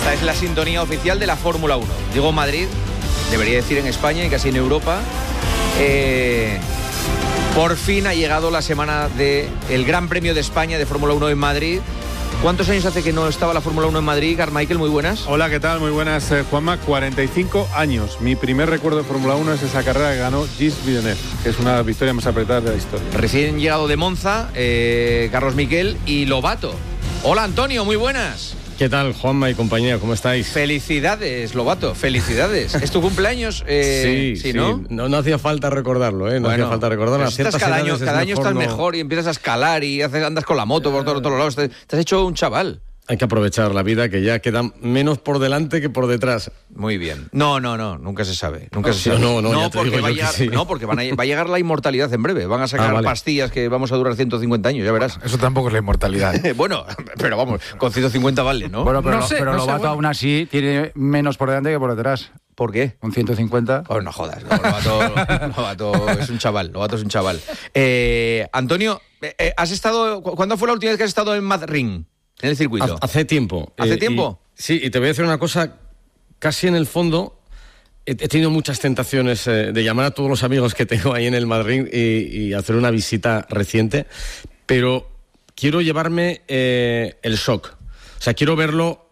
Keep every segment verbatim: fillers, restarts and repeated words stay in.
Esta es la sintonía oficial de la Fórmula uno. Digo Madrid, debería decir en España y casi en Europa. Eh, por fin ha llegado la semana del Gran Premio de España de Fórmula uno en Madrid. ¿Cuántos años hace que no estaba la Fórmula uno en Madrid? Carmichael, muy buenas. Hola, ¿qué tal? Muy buenas, eh, Juanma. cuarenta y cinco años. Mi primer recuerdo de Fórmula uno es esa carrera que ganó Gilles Villeneuve, que es una de las victorias más apretadas de la historia. Recién llegado de Monza, eh, Carlos Miquel y Lobato. Hola, Antonio, muy buenas. ¿Qué tal, Juanma y compañía? ¿Cómo estáis? Felicidades, Lobato, felicidades. ¿Es tu cumpleaños? Eh, sí, sí, ¿no? sí. No, no hacía falta recordarlo, ¿eh? No bueno, hacía falta recordarlo. A estás cada año, cada año estás no... mejor y empiezas a escalar y haces, andas con la moto por todos, todos los lados. Te, te has hecho un chaval. Hay que aprovechar la vida, que ya queda menos por delante que por detrás. Muy bien. No, no, no, nunca se sabe. Nunca no, se sabe. No, no, no, ya te porque, digo va, yo a llegar, que sí. no porque van a, va a llegar la inmortalidad en breve. Van a sacar ah, vale. pastillas que vamos a durar ciento cincuenta años, ya verás. Eso tampoco es la inmortalidad. Bueno, pero vamos, con ciento cincuenta vale, ¿no? Bueno, pero, no lo, sé, pero no Lobato sé, bueno. aún así tiene menos por delante que por detrás. ¿Por qué? Un ciento cincuenta. Pues no jodas, no, Lobato, Lobato es un chaval, Lobato es un chaval. Eh, Antonio, eh, ¿has estado, ¿cuándo fue la última vez que has estado en Madrid? En el circuito. Hace tiempo. ¿Hace eh, tiempo? Y, sí, y te voy a decir una cosa, casi en el fondo he, he tenido muchas tentaciones eh, de llamar a todos los amigos que tengo ahí en el Madrid y, y hacer una visita reciente, pero quiero llevarme eh, el shock. O sea, quiero verlo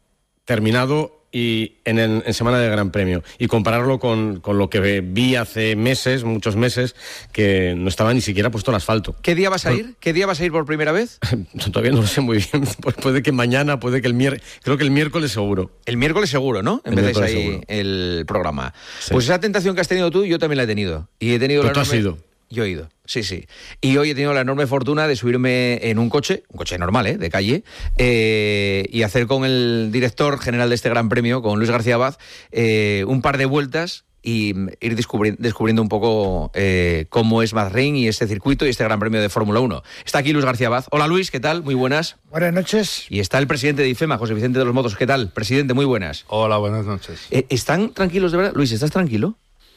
terminado y en, el, en semana de Gran Premio y compararlo con, con lo que vi hace meses, muchos meses, que no estaba ni siquiera puesto el asfalto. ¿Qué día vas a ir? ¿Qué día vas a ir por primera vez? Todavía no lo sé muy bien. Pues puede que mañana, puede que el miércoles. Creo que el miércoles seguro. El miércoles seguro, ¿no? El Empezáis ahí seguro. El programa. Sí. Pues esa tentación que has tenido tú, yo también la he tenido. Y he tenido Pero la tú enorme... has ido. Yo he ido, sí, sí. Y hoy he tenido la enorme fortuna de subirme en un coche, un coche normal, ¿eh? De calle, eh, y hacer con el director general de este Gran Premio, con Luis García Abad, eh, un par de vueltas y ir descubri- descubriendo un poco eh, cómo es Bahrein y este circuito y este Gran Premio de Fórmula uno. Está aquí Luis García Abad. Hola Luis, ¿qué tal? Muy buenas. Buenas noches. Y está el presidente de IFEMA, José Vicente de los Motos. ¿Qué tal? Presidente, muy buenas. Hola, buenas noches. Eh, ¿Están tranquilos de verdad? Luis, ¿estás tranquilo?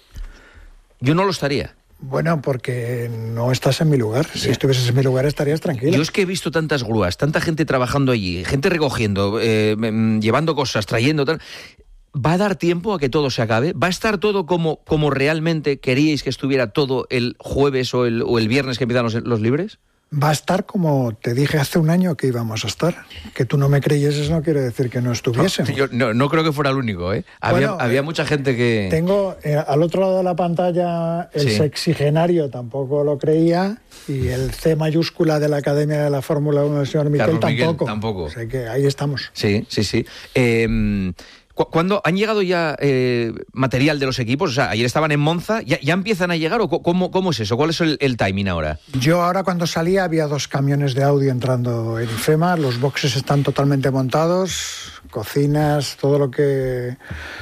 Yo no lo estaría. Bueno, porque no estás en mi lugar. Si estuvieses en mi lugar estarías tranquilo. Yo es que he visto tantas grúas, tanta gente trabajando allí, gente recogiendo, eh, llevando cosas, trayendo tal. ¿Va a dar tiempo a que todo se acabe? ¿Va a estar todo como, como realmente queríais que estuviera todo el jueves o el, o el viernes que empiezan los, los libres? Va a estar como te dije hace un año que íbamos a estar. Que tú no me creyeses no quiere decir que no estuviésemos. No, yo no, no creo que fuera el único, ¿eh? Había, Bueno, había eh, mucha gente que... Tengo eh, al otro lado de la pantalla el Sí. sexigenario, tampoco lo creía, y el C mayúscula de la Academia de la Fórmula uno del señor Miquel Carlos Miquel, tampoco. tampoco. O sea que ahí estamos. Sí, sí, sí. Eh, ¿cu- ¿Cuándo han llegado ya eh, material de los equipos? O sea, ayer estaban en Monza, ¿ya, ya empiezan a llegar o cu- cómo, cómo es eso? ¿Cuál es el, el timing ahora? Yo ahora cuando salía había dos camiones de audio entrando en IFEMA, los boxes están totalmente montados, cocinas, todo lo que...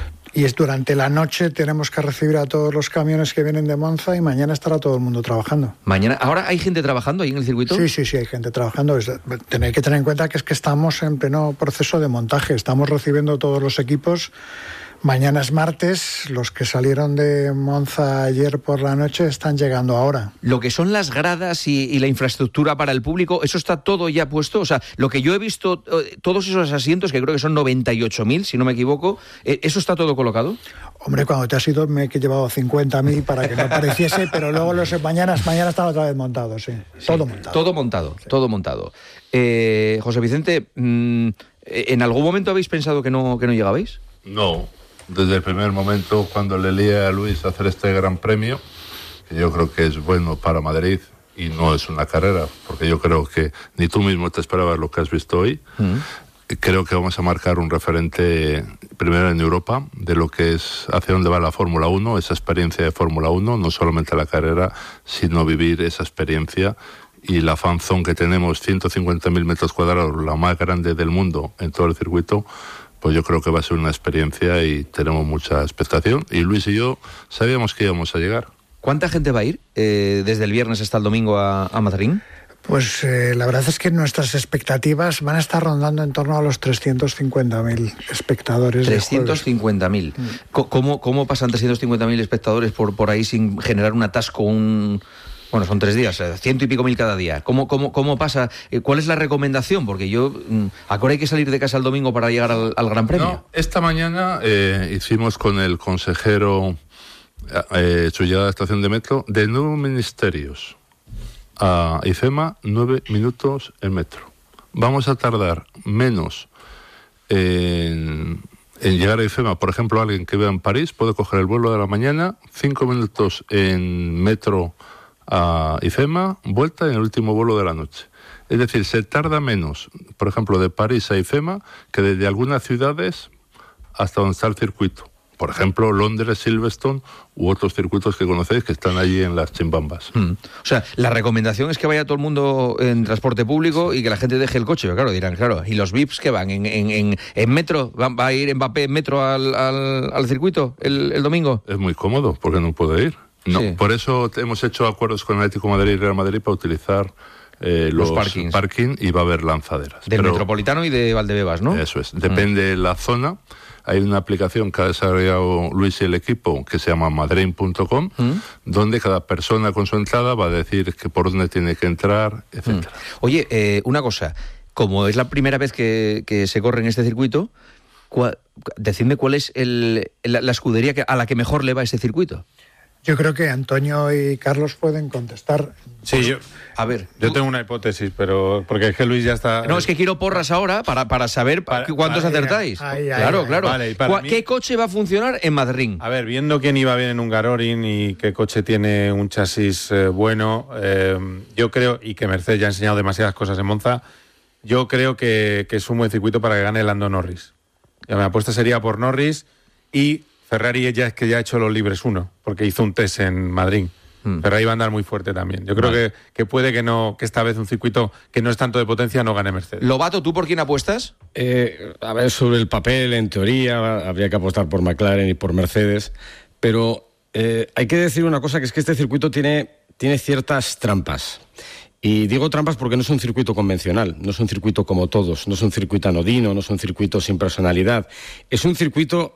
Y es durante la noche tenemos que recibir a todos los camiones que vienen de Monza y mañana estará todo el mundo trabajando. Mañana, ¿ahora hay gente trabajando ahí en el circuito? Sí, sí, sí, hay gente trabajando. Es- Tenéis que tener en cuenta que es que estamos en pleno proceso de montaje, estamos recibiendo todos los equipos. Mañana es martes, los que salieron de Monza ayer por la noche están llegando ahora. Lo que son las gradas y, y la infraestructura para el público, ¿eso está todo ya puesto? O sea, lo que yo he visto, eh, todos esos asientos, que creo que son noventa y ocho mil, si no me equivoco, eh, ¿eso está todo colocado? Hombre, cuando te has ido me he llevado cincuenta mil para que no pareciese, pero luego los mañanas, mañana están otra vez montados, sí. Todo montado. Todo montado, sí. todo montado. Eh, José Vicente, mm, ¿en algún momento habéis pensado que no, que no llegabais? No, desde el primer momento cuando le lié a Luis hacer este Gran Premio, que yo creo que es bueno para Madrid y no es una carrera, porque yo creo que ni tú mismo te esperabas lo que has visto hoy. Mm. Creo que vamos a marcar un referente primero en Europa de lo que es hacia dónde va la Fórmula uno, esa experiencia de Fórmula uno, no solamente la carrera, sino vivir esa experiencia. Y la fan zone que tenemos, ciento cincuenta mil metros cuadrados, la más grande del mundo en todo el circuito, pues yo creo que va a ser una experiencia y tenemos mucha expectación. Y Luis y yo sabíamos que íbamos a llegar. ¿Cuánta gente va a ir eh, desde el viernes hasta el domingo a, a Madrid? Pues eh, la verdad es que nuestras expectativas van a estar rondando en torno a los trescientos cincuenta mil espectadores. trescientos cincuenta mil. ¿Cómo, ¿Cómo pasan trescientos cincuenta mil espectadores por, por ahí sin generar un atasco, un, Bueno, son tres días, ciento y pico mil cada día. ¿Cómo, cómo, cómo pasa? ¿Cuál es la recomendación? Porque yo, ¿ahora hay que salir de casa el domingo para llegar al, al Gran Premio? No, esta mañana eh, hicimos con el consejero eh, su llegada a la estación de metro de nueve ministerios a IFEMA, nueve minutos en metro. Vamos a tardar menos en, en llegar a IFEMA. Por ejemplo, alguien que viva en París puede coger el vuelo de la mañana, cinco minutos en metro a IFEMA, vuelta en el último vuelo de la noche. Es decir, se tarda menos, por ejemplo, de París a IFEMA que desde algunas ciudades hasta donde está el circuito. Por ejemplo, Londres, Silverstone u otros circuitos que conocéis que están allí en las chimbambas. Mm. O sea, la recomendación es que vaya todo el mundo en transporte público y que la gente deje el coche. Claro, dirán, claro, ¿y los V I Ps que van? ¿En, en, en, en metro? ¿Va a ir Mbappé en metro al, al, al circuito el, el domingo? Es muy cómodo, porque no puede ir. No, sí. Por eso hemos hecho acuerdos con Atlético de Madrid y Real Madrid para utilizar eh, los, los parkings. parking y va a haber lanzaderas. Del Pero, Metropolitano y de Valdebebas, ¿no? Eso es, depende mm. de la zona. Hay una aplicación que ha desarrollado Luis y el equipo que se llama madrein punto com, mm. donde cada persona con su entrada va a decir que por dónde tiene que entrar, etcétera. Mm. Oye, eh, una cosa, como es la primera vez que, que se corre en este circuito, ¿cuál, decidme cuál es el, la, la escudería que, a la que mejor le va ese circuito. Yo creo que Antonio y Carlos pueden contestar. Sí, yo, a ver, yo tú... tengo una hipótesis, pero porque es que Luis ya está... No, es que quiero porras ahora para, para saber para, cuántos para, acertáis. Ay, ay, claro, ay, claro. Vale, ¿Cuál, mí... ¿Qué coche va a funcionar en Madrid? A ver, viendo quién iba bien en Hungaroring y qué coche tiene un chasis eh, bueno, eh, yo creo, y que Mercedes ya ha enseñado demasiadas cosas en Monza, yo creo que, que es un buen circuito para que gane Lando Norris. Ya, mi apuesta sería por Norris y... Ferrari ya es que ya ha hecho los libres uno, porque hizo un test en Madrid. Mm. Ferrari va a andar muy fuerte también. Yo creo vale. que, que puede que no, que esta vez un circuito que no es tanto de potencia no gane Mercedes. Lobato, ¿tú por quién apuestas? Eh, a ver, sobre el papel, en teoría, habría que apostar por McLaren y por Mercedes, pero eh, hay que decir una cosa, que es que este circuito tiene, tiene ciertas trampas. Y digo trampas porque no es un circuito convencional, no es un circuito como todos, no es un circuito anodino, no es un circuito sin personalidad. Es un circuito...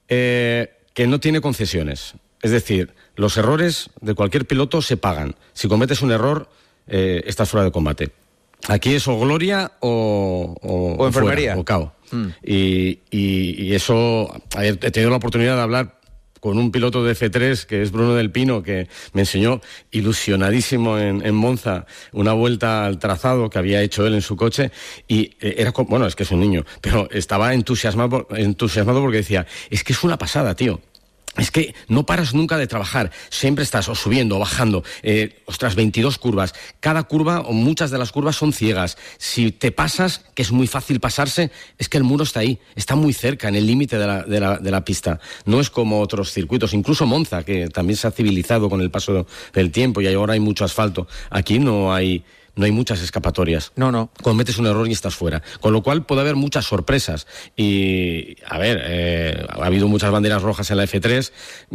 Eh, que no tiene concesiones. Es decir, los errores de cualquier piloto se pagan. Si cometes un error, eh, estás fuera de combate. Aquí es o gloria o... O, o enfermería. Fuera, o cao. Mm. Y, y, y eso... He tenido la oportunidad de hablar con un piloto de F tres, que es Bruno del Pino, que me enseñó ilusionadísimo en, en Monza una vuelta al trazado que había hecho él en su coche, y era, bueno, es que es un niño, pero estaba entusiasmado, entusiasmado porque decía, es que es una pasada, tío. Es que no paras nunca de trabajar, siempre estás o subiendo o bajando, eh, ostras, veintidós curvas, cada curva o muchas de las curvas son ciegas, si te pasas, que es muy fácil pasarse, es que el muro está ahí, está muy cerca, en el límite de la, de la, de la pista, no es como otros circuitos, incluso Monza, que también se ha civilizado con el paso del tiempo y ahora hay mucho asfalto, aquí no hay... No hay muchas escapatorias. No, no. Cometes un error y estás fuera. Con lo cual puede haber muchas sorpresas. Y, a ver, eh, ha habido muchas banderas rojas en la F tres.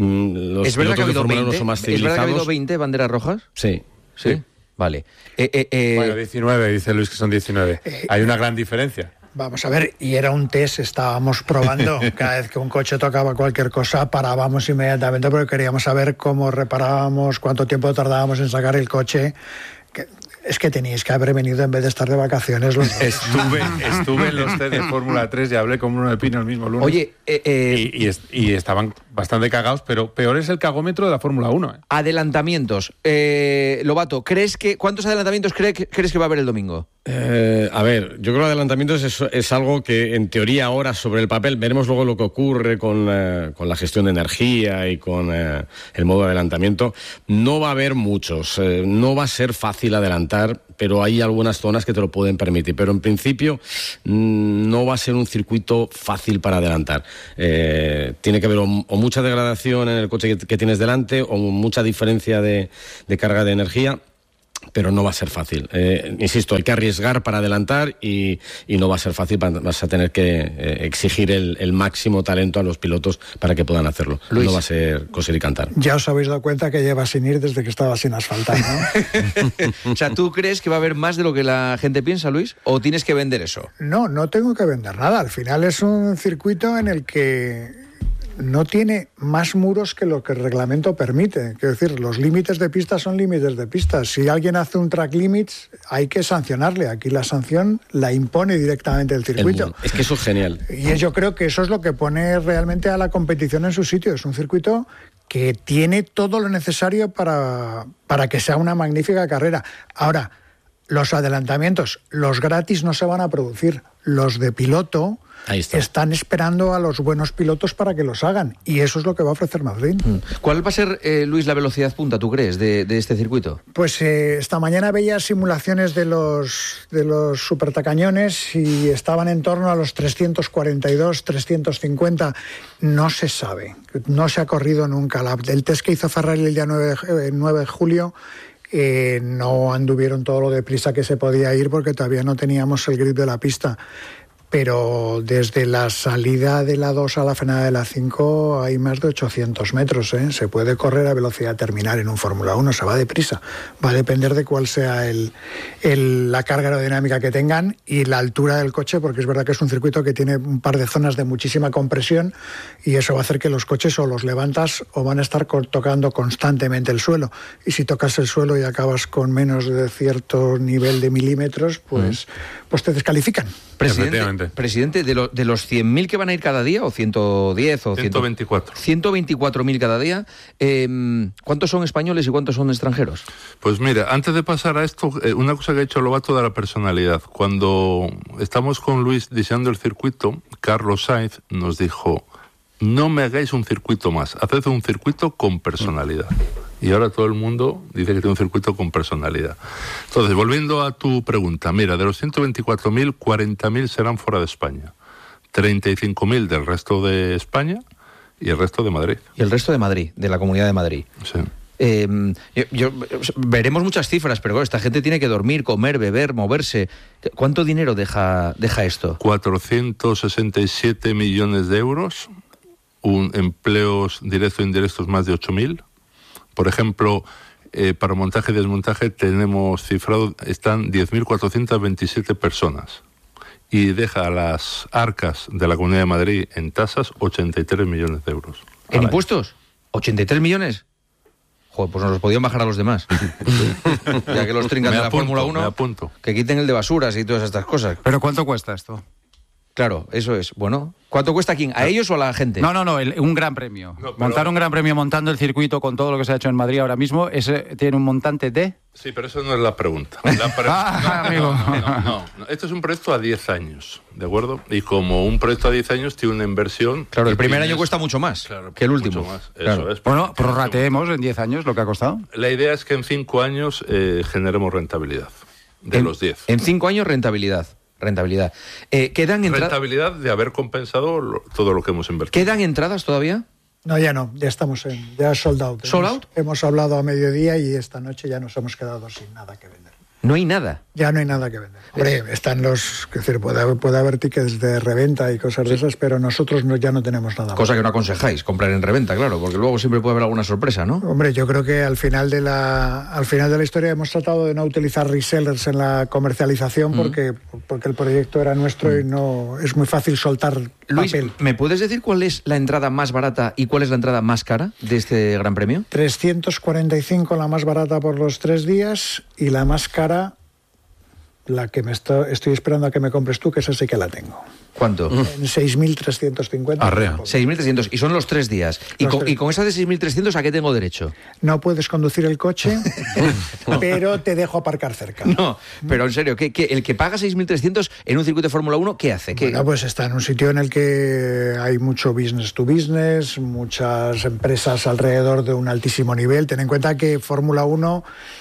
Los ¿Es verdad que ha habido veinte? Son más civilizados. ¿Es verdad que ha habido veinte banderas rojas? Sí. Sí. sí. Vale. Eh, eh, eh... Bueno, diecinueve, dice Luis que son diecinueve. Eh, hay una gran diferencia. Vamos a ver, y era un test, estábamos probando. Cada vez que un coche tocaba cualquier cosa, parábamos inmediatamente porque queríamos saber cómo reparábamos, cuánto tiempo tardábamos en sacar el coche. Que, es que teníais que haber venido en vez de estar de vacaciones los dos. Estuve, estuve en los test de Fórmula tres y hablé con Bruno del Pino el mismo lunes. Oye, eh, eh, y, y, est- y estaban bastante cagados, pero peor es el cagómetro de la Fórmula uno. ¿eh? Adelantamientos. Eh, Lobato, ¿crees que ¿cuántos adelantamientos cree, crees que va a haber el domingo? Eh, a ver, yo creo que adelantamientos es, es algo que en teoría ahora sobre el papel, veremos luego lo que ocurre con, eh, con la gestión de energía y con eh, el modo de adelantamiento. No va a haber muchos, eh, no va a ser fácil adelantar, pero hay algunas zonas que te lo pueden permitir. Pero en principio mmm, no va a ser un circuito fácil para adelantar. Eh, tiene que haber o, o mucha degradación en el coche que, que tienes delante o mucha diferencia de, de carga de energía, pero no va a ser fácil. Eh, insisto, hay que arriesgar para adelantar y, y no va a ser fácil, vas a tener que eh, exigir el, el máximo talento a los pilotos para que puedan hacerlo. Luis. No va a ser coser y cantar. Ya os habéis dado cuenta que lleva sin ir desde que estaba sin asfaltar, ¿no? O sea, ¿tú crees que va a haber más de lo que la gente piensa, Luis? ¿O tienes que vender eso? No, no tengo que vender nada. Al final es un circuito en el que no tiene más muros que lo que el reglamento permite. Quiero decir, los límites de pista son límites de pista. Si alguien hace un track limits, hay que sancionarle. Aquí la sanción la impone directamente el circuito. El, es que eso es genial. Y yo creo que eso es lo que pone realmente a la competición en su sitio. Es un circuito que tiene todo lo necesario para, para que sea una magnífica carrera. Ahora, los adelantamientos, los gratis no se van a producir. Los de piloto están esperando a los buenos pilotos para que los hagan. Y eso es lo que va a ofrecer Madrid. ¿Cuál va a ser, eh, Luis, la velocidad punta, tú crees, de, de este circuito? Pues eh, esta mañana veía simulaciones de los, de los supertacañones y estaban en torno a los trescientos cuarenta y dos, trescientos cincuenta. No se sabe. No se ha corrido nunca. La, el test que hizo Ferrari el día nueve, eh, nueve de julio... Eh, no anduvieron todo lo deprisa que se podía ir porque todavía no teníamos el grip de la pista. Pero desde la salida de la dos a la frenada de la cinco hay más de ochocientos metros. ¿eh? Se puede correr a velocidad terminal en un Fórmula uno, se va deprisa. Va a depender de cuál sea el, el, la carga aerodinámica que tengan y la altura del coche, porque es verdad que es un circuito que tiene un par de zonas de muchísima compresión y eso va a hacer que los coches o los levantas o van a estar tocando constantemente el suelo. Y si tocas el suelo y acabas con menos de cierto nivel de milímetros, pues, mm. pues te descalifican. Presidente, presidente de, lo, de los cien mil que van a ir cada día, o ciento diez, o ciento veinticuatro. ciento veinticuatro mil cada día, eh, ¿cuántos son españoles y cuántos son extranjeros? Pues mira, antes de pasar a esto, eh, una cosa que ha hecho Lobato de la personalidad. Cuando estamos con Luis diseñando el circuito, Carlos Sainz nos dijo: no me hagáis un circuito más, haced un circuito con personalidad. Y ahora todo el mundo dice que tiene un circuito con personalidad. Entonces, volviendo a tu pregunta, mira, de los ciento veinticuatro mil, cuarenta mil serán fuera de España, treinta y cinco mil del resto de España y el resto de Madrid. Y el resto de Madrid, de la Comunidad de Madrid. Sí. Eh, yo, yo, veremos muchas cifras, pero bueno, esta gente tiene que dormir, comer, beber, moverse. ¿Cuánto dinero deja, deja esto? cuatrocientos sesenta y siete millones de euros, un, empleos directos e indirectos más de ocho mil. Por ejemplo, eh, para montaje y desmontaje tenemos cifrado, están diez mil cuatrocientas veintisiete personas. Y deja a las arcas de la Comunidad de Madrid en tasas ochenta y tres millones de euros. ¿En impuestos? ¿ochenta y tres millones? Joder, pues nos los podían bajar a los demás. Ya que los trincan de la Fórmula uno, me apunto. Que quiten el de basuras y todas estas cosas. ¿Pero cuánto cuesta esto? Claro, eso es. Bueno, ¿cuánto cuesta a quién? ¿A ellos o a la gente? No, no, no, el, un gran premio. No, pero... Montar un gran premio montando el circuito con todo lo que se ha hecho en Madrid ahora mismo, ese tiene un montante de... Sí, pero eso no es la pregunta. La pre... ah, no, amigo. No, no, no, no. Esto es un proyecto a diez años, ¿de acuerdo? Y como un proyecto a diez años tiene una inversión... Claro, el primer tienes... año cuesta mucho más claro, que el último. Mucho más, claro. Eso es. Bueno, prorrateemos en diez años lo que ha costado. La idea es que en cinco años eh, generemos rentabilidad de en, los diez. En cinco años rentabilidad. Rentabilidad. Eh, ¿quedan entra... Rentabilidad de haber compensado lo, todo lo que hemos invertido. ¿Quedan entradas todavía? No, ya no, ya estamos en, ya sold out. ¿Sold hemos, out? Hemos hablado a mediodía y esta noche ya nos hemos quedado sin nada que vender. No hay nada. Ya no hay nada que vender. Hombre, están los, es decir, puede haber, puede haber tickets de reventa y cosas de esas, pero nosotros no, ya no tenemos nada. Cosa más. que no aconsejáis, comprar en reventa, claro, porque luego siempre puede haber alguna sorpresa, ¿no? Hombre, yo creo que al final de la, al final de la historia hemos tratado de no utilizar resellers en la comercialización mm. porque, porque el proyecto era nuestro mm. y no es muy fácil soltar Luis, papel. ¿me puedes decir cuál es la entrada más barata y cuál es la entrada más cara de este Gran Premio? trescientos cuarenta y cinco la más barata por los tres días y la más cara... La que me está, estoy esperando a que me compres tú, que esa sí que la tengo. ¿Cuánto? En seis mil trescientos cincuenta. Arrea. seis mil trescientos. Y son los tres días. Los y, con, tres. y con esa de seis mil trescientos, ¿a qué tengo derecho? No puedes conducir el coche, pero te dejo aparcar cerca. No, pero en serio, ¿qué, qué, el que paga seis mil trescientos en un circuito de Fórmula uno, ¿qué hace? ¿Qué? Bueno, pues está en un sitio en el que hay mucho business to business, muchas empresas alrededor de un altísimo nivel. Ten en cuenta que Fórmula uno...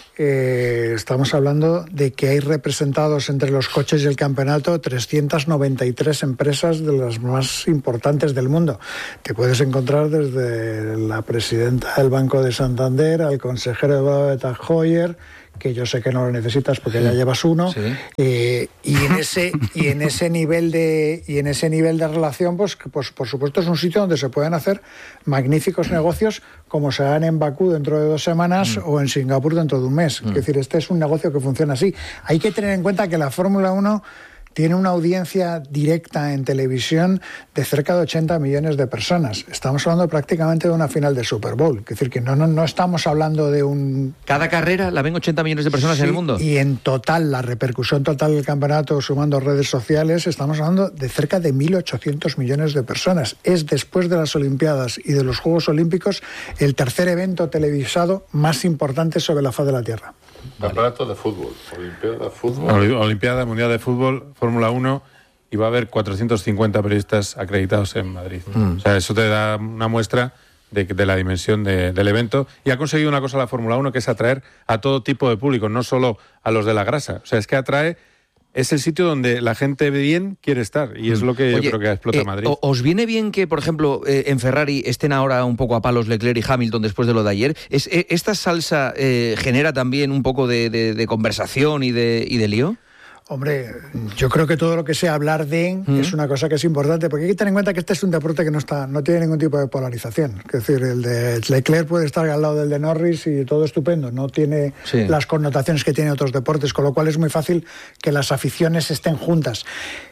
Eh, estamos hablando de que hay representados entre los coches y el campeonato trescientas noventa y tres empresas de las más importantes del mundo. Te puedes encontrar desde la presidenta del Banco de Santander al consejero de Babetta Hoyer, que yo sé que no lo necesitas porque ya llevas uno, sí. eh, y en ese y en ese nivel de y en ese nivel de relación, pues, pues por supuesto es un sitio donde se pueden hacer magníficos negocios como se harán en Bakú dentro de dos semanas mm. o en Singapur dentro de un mes. Mm. Es decir, este es un negocio que funciona así. Hay que tener en cuenta que la Fórmula uno tiene una audiencia directa en televisión de cerca de ochenta millones de personas. Estamos hablando prácticamente de una final de Super Bowl. Es decir, que no, no, no estamos hablando de un... ¿Cada carrera la ven ochenta millones de personas sí, en el mundo? Y en total, la repercusión total del campeonato, sumando redes sociales, estamos hablando de cerca de mil ochocientos millones de personas. Es, después de las Olimpiadas y de los Juegos Olímpicos, el tercer evento televisado más importante sobre la faz de la Tierra. Campeonato de fútbol, Olimpiada, fútbol. Olimpiada Mundial de Fútbol, Fórmula uno, y va a haber cuatrocientos cincuenta periodistas acreditados en Madrid. Mm. O sea, eso te da una muestra de, de la dimensión de, del evento. Y ha conseguido una cosa la Fórmula uno, que es atraer a todo tipo de público, no solo a los de la grasa. O sea, es que atrae... Es el sitio donde la gente bien quiere estar, y es lo que Oye, yo creo que explota eh, Madrid. ¿Os viene bien que, por ejemplo, eh, en Ferrari estén ahora un poco a palos Leclerc y Hamilton después de lo de ayer? ¿Es, eh, ¿Esta salsa eh, genera también un poco de, de, de conversación y de, y de lío? Hombre, yo creo que todo lo que sea hablar de ¿Mm? es una cosa que es importante, porque hay que tener en cuenta que este es un deporte que no está, no tiene ningún tipo de polarización. Es decir, el de Leclerc puede estar al lado del de Norris y todo estupendo, no tiene sí. las connotaciones que tienen otros deportes, con lo cual es muy fácil que las aficiones estén juntas.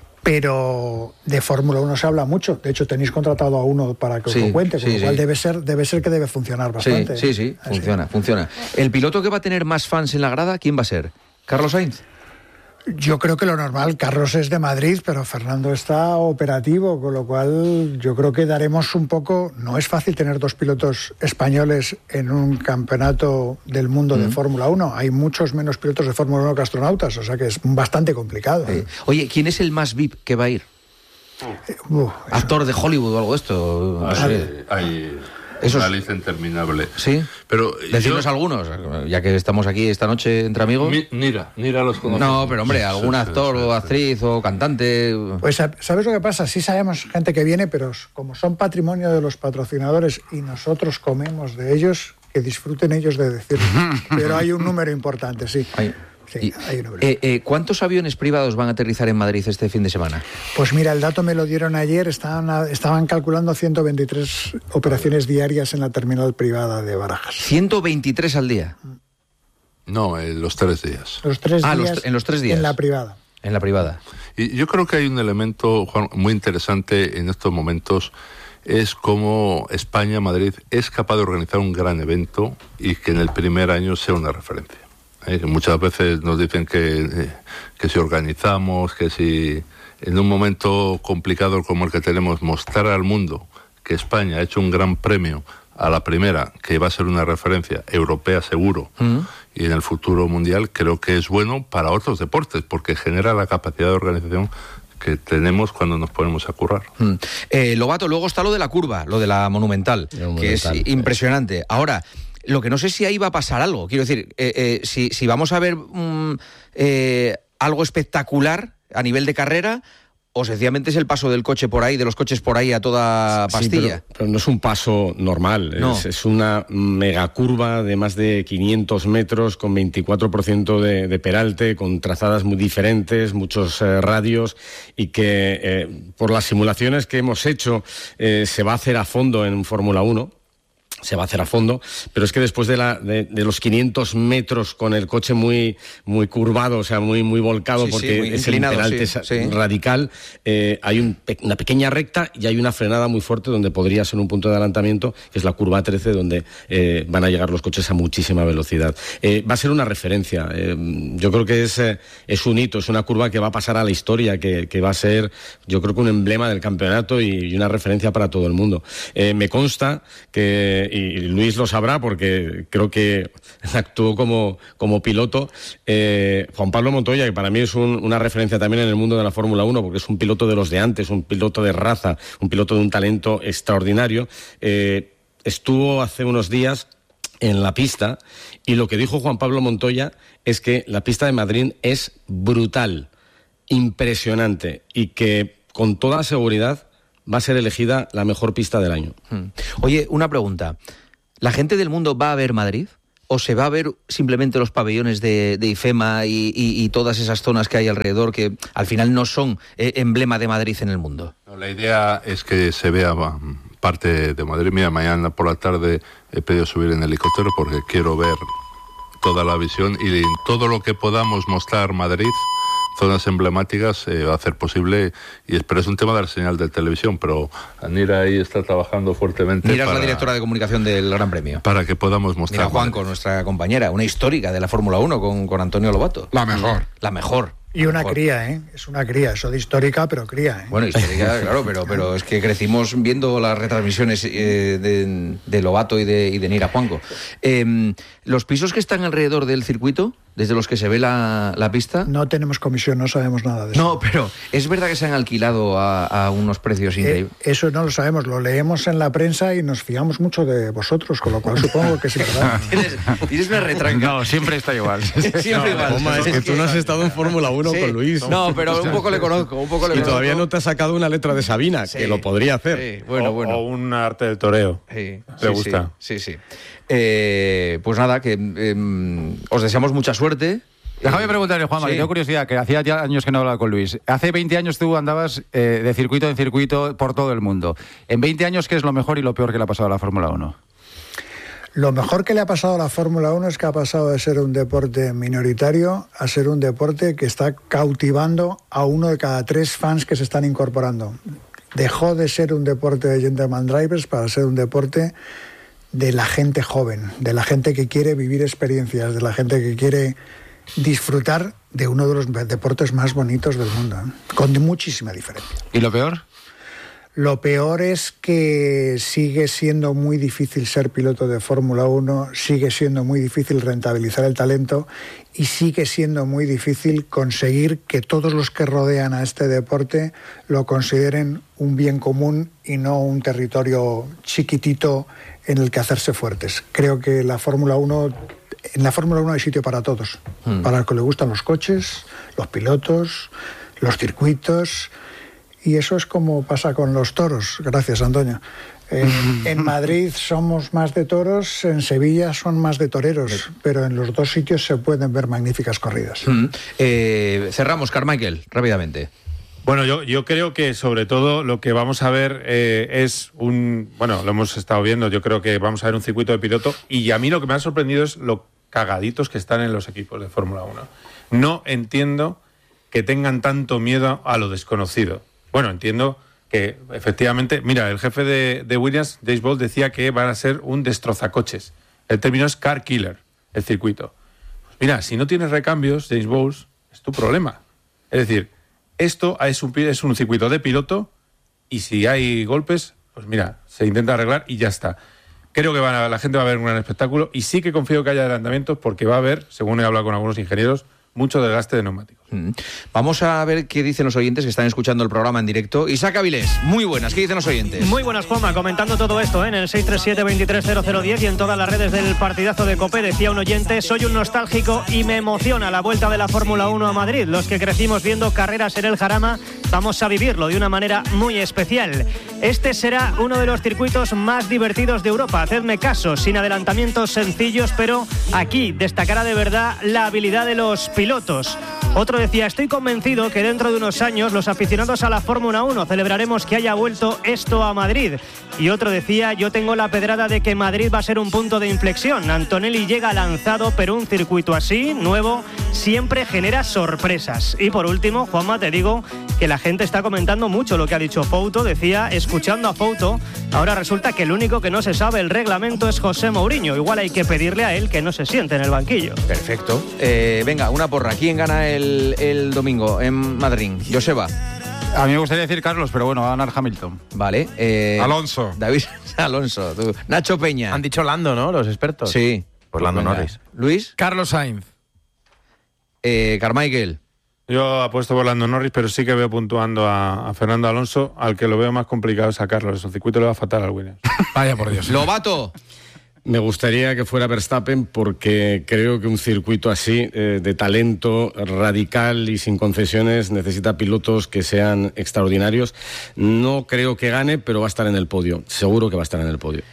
Pero de Fórmula uno se habla mucho. De hecho, tenéis contratado a uno para que os sí, lo cuente, con sí, lo cual sí. debe ser debe ser que debe funcionar bastante. Sí, sí, sí, Así. funciona, funciona. ¿El piloto que va a tener más fans en la grada, quién va a ser? ¿Carlos Sainz? Yo creo que lo normal, Carlos es de Madrid, pero Fernando está operativo, con lo cual yo creo que daremos un poco... No es fácil tener dos pilotos españoles en un campeonato del mundo mm. de Fórmula uno. Hay muchos menos pilotos de Fórmula uno que astronautas, o sea que es bastante complicado. Sí. Oye, ¿quién es el más V I P que va a ir? Eh, uh, ¿Actor de Hollywood o algo de esto? No hay, sé. hay... Eso una es... lista interminable. Sí. Pero decimos yo... algunos, ya que estamos aquí esta noche entre amigos. Mi, Nira, Nira los conocemos. No, pero hombre, algún actor sí, sí, sí, o actriz sí. o cantante. Pues ¿sabes lo que pasa? Sí sabemos gente que viene, pero como son patrimonio de los patrocinadores y nosotros comemos de ellos, que disfruten ellos de decirlo. Pero hay un número importante, sí. Hay... Sí, y, eh, eh, ¿Cuántos aviones privados van a aterrizar en Madrid este fin de semana? Pues mira, el dato me lo dieron ayer, estaban, estaban calculando ciento veintitrés operaciones diarias en la terminal privada de Barajas. ¿ciento veintitrés al día? No, en los tres días. Los tres ah, días los, en los tres días. En la privada. En la privada. Y yo creo que hay un elemento, Juan, muy interesante en estos momentos, es cómo España, Madrid, es capaz de organizar un gran evento y que en el primer año sea una referencia. Eh, que muchas veces nos dicen que, eh, que si organizamos, que si en un momento complicado como el que tenemos, mostrar al mundo que España ha hecho un gran premio a la primera, que va a ser una referencia europea seguro, mm. y en el futuro mundial, creo que es bueno para otros deportes, porque genera la capacidad de organización que tenemos cuando nos ponemos a currar. Mm. Eh, Lobato, luego está lo de la curva, lo de la Monumental, monumental que es eh. impresionante. Ahora... Lo que no sé si ahí va a pasar algo. Quiero decir, eh, eh, si, si vamos a ver um, eh, algo espectacular a nivel de carrera, o sencillamente es el paso del coche por ahí, de los coches por ahí a toda pastilla. Sí, pero, pero no es un paso normal. No. Es, es una megacurva de más de quinientos metros, con veinticuatro por ciento de, de peralte, con trazadas muy diferentes, muchos eh, radios, y que eh, por las simulaciones que hemos hecho eh, se va a hacer a fondo en Fórmula uno. Se va a hacer a fondo, pero es que después de, la, de, de los quinientos metros con el coche muy, muy curvado, o sea, muy, muy volcado, sí, porque sí, es el peralte sí, sí. radical, eh, hay un, una pequeña recta y hay una frenada muy fuerte donde podría ser un punto de adelantamiento, que es la curva trece, donde eh, van a llegar los coches a muchísima velocidad. Eh, va a ser una referencia. Eh, yo creo que es, eh, es un hito, es una curva que va a pasar a la historia, que, que va a ser, yo creo que un emblema del campeonato y, y una referencia para todo el mundo. Eh, me consta que y Luis lo sabrá porque creo que actuó como, como piloto, eh, Juan Pablo Montoya, que para mí es un, una referencia también en el mundo de la Fórmula uno, porque es un piloto de los de antes, un piloto de raza, un piloto de un talento extraordinario, eh, estuvo hace unos días en la pista y lo que dijo Juan Pablo Montoya es que la pista de Madrid es brutal, impresionante, y que con toda seguridad va a ser elegida la mejor pista del año. Oye, una pregunta. ¿La gente del mundo va a ver Madrid? ¿O se va a ver simplemente los pabellones de, de IFEMA y, y, y todas esas zonas que hay alrededor que al final no son eh, emblema de Madrid en el mundo? No, la idea es que se vea parte de Madrid. Mira, mañana por la tarde he pedido subir en helicóptero porque quiero ver toda la visión y todo lo que podamos mostrar Madrid zonas emblemáticas eh, va a hacer posible, y espero es un tema de la señal de televisión, pero Nira ahí está trabajando fuertemente. Nira para, es la directora de comunicación del Gran Premio. Para que podamos mostrar. Mira, Juanco, nuestra compañera, una histórica de la Fórmula uno con, con Antonio Lobato. La mejor. La mejor. Y una mejor. cría, ¿eh? Es una cría, eso de histórica, pero cría, ¿eh? Bueno, histórica, claro, pero, pero es que crecimos viendo las retransmisiones eh, de, de Lobato y de, y de Nira Juanco. Eh, ¿Los pisos que están alrededor del circuito, desde los que se ve la, la pista? No tenemos comisión, no sabemos nada de eso. No, pero es verdad que se han alquilado a, a unos precios increíbles. Eh, eso no lo sabemos, lo leemos en la prensa y nos fiamos mucho de vosotros, con lo cual supongo que es verdad. ¿Tienes, tienes una retranca? No, siempre está igual. Siempre No, igual. Oma, es, Es que tú no has estado en Fórmula uno Sí. con Luis. No, pero un poco le conozco, un poco le Y conozco. todavía no te has sacado una letra de Sabina, Sí. que lo podría hacer. Sí, bueno, o, bueno. o un arte del toreo. Sí, ¿Te sí, gusta? Sí, sí. sí. Eh, pues nada, que eh, os deseamos mucha suerte. Déjame preguntarle, Juanma, Sí. que tengo curiosidad, que hacía ya años que no hablaba con Luis. Hace veinte años tú andabas eh, de circuito en circuito por todo el mundo. En veinte años, ¿qué es lo mejor y lo peor que le ha pasado a la Fórmula uno? Lo mejor que le ha pasado a la Fórmula uno es que ha pasado de ser un deporte minoritario a ser un deporte que está cautivando a uno de cada tres fans que se están incorporando. Dejó de ser un deporte de gentleman drivers para ser un deporte de la gente joven, de la gente que quiere vivir experiencias, de la gente que quiere disfrutar de uno de los deportes más bonitos del mundo, ¿eh? Con muchísima diferencia. ¿Y lo peor? Lo peor es que sigue siendo muy difícil ser piloto de Fórmula uno, sigue siendo muy difícil rentabilizar el talento y sigue siendo muy difícil conseguir que todos los que rodean a este deporte lo consideren un bien común y no un territorio chiquitito en el que hacerse fuertes. Creo que la Fórmula uno, en la Fórmula uno hay sitio para todos, mm. para el que le gustan los coches, los pilotos, los circuitos. Y eso es como pasa con los toros. Gracias, Antonio. En, en Madrid somos más de toros, en Sevilla son más de toreros, pero en los dos sitios se pueden ver magníficas corridas. Mm. Eh, cerramos, Carmichael, rápidamente. Bueno, yo, yo creo que sobre todo lo que vamos a ver eh, es un... Bueno, lo hemos estado viendo, yo creo que vamos a ver un circuito de piloto y a mí lo que me ha sorprendido es lo cagaditos que están en los equipos de Fórmula uno. No entiendo que tengan tanto miedo a lo desconocido. Bueno, entiendo que efectivamente, mira, el jefe de, de Williams, James Bowles, decía que van a ser un destrozacoches. El término es car killer, el circuito. Pues mira, si no tienes recambios, James Bowles, es tu problema. Es decir, esto es un, es un circuito de piloto y si hay golpes, pues mira, se intenta arreglar y ya está. Creo que van a, la gente va a ver un gran espectáculo y sí que confío que haya adelantamientos porque va a haber, según he hablado con algunos ingenieros, mucho desgaste de neumáticos. Mm. Vamos a ver qué dicen los oyentes que están escuchando el programa en directo. Isaac Avilés, muy buenas, ¿qué dicen los oyentes? Muy buenas, Juanma, comentando todo esto, ¿eh? En el seis tres siete, veintitrés cero cero diez y en todas las redes del partidazo de COPE. Decía un oyente: soy un nostálgico y me emociona la vuelta de la Fórmula uno a Madrid. Los que crecimos viendo carreras en el Jarama vamos a vivirlo de una manera muy especial. Este será uno de los circuitos más divertidos de Europa, hacedme caso, sin adelantamientos sencillos, pero aquí destacará de verdad la habilidad de los pilotos. Otro decía: estoy convencido que dentro de unos años los aficionados a la Fórmula uno celebraremos que haya vuelto esto a Madrid. Y otro decía: yo tengo la pedrada de que Madrid va a ser un punto de inflexión. Antonelli llega lanzado, pero un circuito así, nuevo, siempre genera sorpresas. Y por último, Juanma, te digo que la gente está comentando mucho lo que ha dicho Fouto. Decía, escuchando a Fouto, ahora resulta que el único que no se sabe el reglamento es José Mourinho. Igual hay que pedirle a él que no se siente en el banquillo. Perfecto. Eh, venga, una porra. ¿Quién gana el, el domingo en Madrid? Joseba. A mí me gustaría decir Carlos, pero bueno, va a ganar Hamilton. Vale. Eh, Alonso. David Alonso. Tú. Nacho Peña. Han dicho Lando, ¿no? Los expertos. Sí. Pues Lando Venga. Norris. Luis. Carlos Sainz. Eh, Carmichael. Yo apuesto por Lando Norris, pero sí que veo puntuando a, a Fernando Alonso, al que lo veo más complicado es sacarlo. Eso, el circuito le va fatal al Williams. Vaya por Dios. Lobato. Me gustaría que fuera Verstappen porque creo que un circuito así, eh, de talento radical y sin concesiones, necesita pilotos que sean extraordinarios. No creo que gane, pero va a estar en el podio. Seguro que va a estar en el podio.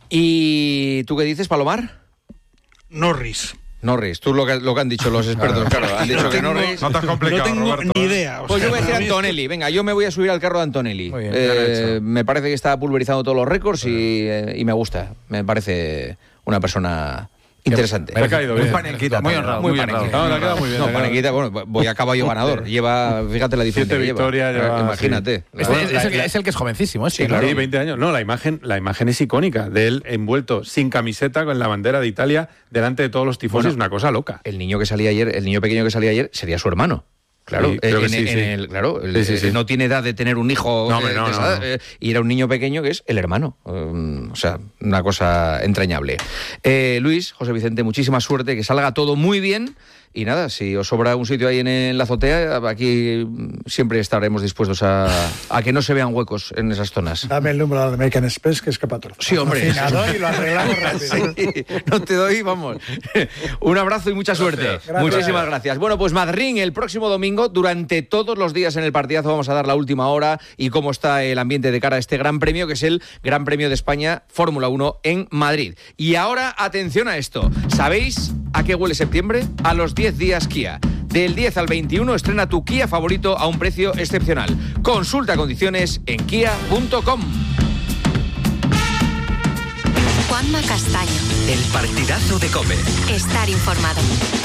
¿Y tú qué dices, Palomar? Norris. Norris, tú lo que, lo que han dicho los expertos, claro, han dicho que Norris... No te has complicado, No tengo Roberto. ni idea. o Pues sea, yo voy a decir para mí es que- Antonelli, venga, yo me voy a subir al carro de Antonelli. Muy bien, Eh, bien hecho. me parece que está pulverizando todos los récords y, eh, y me gusta, me parece una persona Interesante. Me ha caído bien. Muy panenquita, muy honrado, muy, Muy honrado. panenquita. No, le ha quedado muy bien. No, le ha quedado- Panequita, bueno, voy a caballo ganador. Lleva, fíjate la diferencia Siete que lleva. victorias lleva, Imagínate. sí. Este La- es, la- es el, que- la- es el que es jovencísimo, ¿eh? Sí, claro. Sí, veinte años. No, la imagen, la imagen es icónica de él envuelto sin camiseta con la bandera de Italia delante de todos los tifosis. Bueno, es una cosa loca. El niño que salía ayer, el niño pequeño que salía ayer, sería su hermano. Claro, Sí, creo que en, sí, en sí. el, claro, el- Sí, sí, sí. no tiene edad de tener un hijo No, hombre, de- no, de no, esa edad, no. eh, y era un niño pequeño que es el hermano. Um, o sea, una cosa entrañable. Eh, Luis, José Vicente, muchísima suerte, que salga todo muy bien. Y nada, si os sobra un sitio ahí en, en la azotea, aquí mm, siempre estaremos dispuestos a, a que no se vean huecos en esas zonas. Dame el número al American Express, que es capaz. Sí, hombre. Y lo arreglamos rápido. Sí, no te doy, vamos. Un abrazo y mucha suerte. Gracias. Muchísimas gracias. Bueno, pues Madrid el próximo domingo, durante todos los días en el partidazo vamos a dar la última hora y cómo está el ambiente de cara a este Gran Premio, que es el Gran Premio de España Fórmula uno en Madrid. Y ahora, atención a esto. ¿Sabéis a qué huele septiembre? A los diez días Kia. Del diez al veintiuno estrena tu Kia favorito a un precio excepcional. Consulta condiciones en kia punto com. Juanma Castaño. El partidazo de COPE. Estar informado.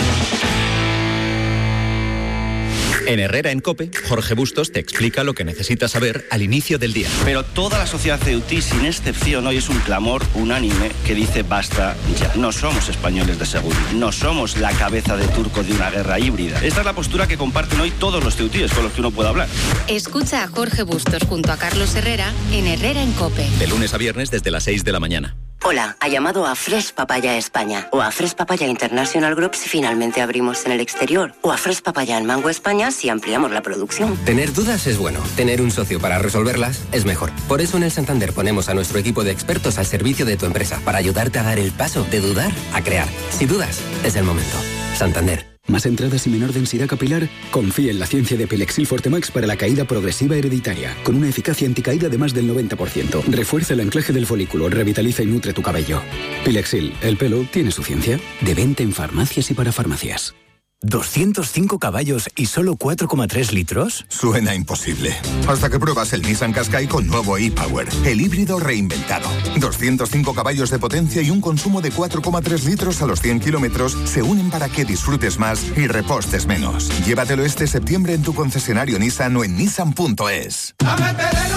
En Herrera en COPE, Jorge Bustos te explica lo que necesitas saber al inicio del día. Pero toda la sociedad ceutí, sin excepción, hoy es un clamor unánime que dice basta ya. No somos españoles de seguro, no somos la cabeza de turco de una guerra híbrida. Esta es la postura que comparten hoy todos los ceutíes con los que uno puede hablar. Escucha a Jorge Bustos junto a Carlos Herrera en Herrera en COPE. De lunes a viernes desde las seis de la mañana. Hola, ha llamado a Fresh Papaya España o a Fresh Papaya International Group si finalmente abrimos en el exterior o a Fresh Papaya en Mango España si ampliamos la producción. Tener dudas es bueno, tener un socio para resolverlas es mejor. Por eso en el Santander ponemos a nuestro equipo de expertos al servicio de tu empresa para ayudarte a dar el paso de dudar a crear. Si dudas, es el momento. Santander. ¿Más entradas y menor densidad capilar? Confía en la ciencia de Pilexil Fortemax para la caída progresiva hereditaria, con una eficacia anticaída de más del noventa por ciento. Refuerza el anclaje del folículo, revitaliza y nutre tu cabello. Pilexil, el pelo tiene su ciencia. De venta en farmacias y para farmacias. ¿doscientos cinco caballos y solo cuatro coma tres litros? Suena imposible. Hasta que pruebas el Nissan Qashqai con nuevo e-Power, el híbrido reinventado. doscientos cinco caballos de potencia y un consumo de cuatro coma tres litros a los cien kilómetros se unen para que disfrutes más y repostes menos. Llévatelo este septiembre en tu concesionario Nissan o en nissan punto es.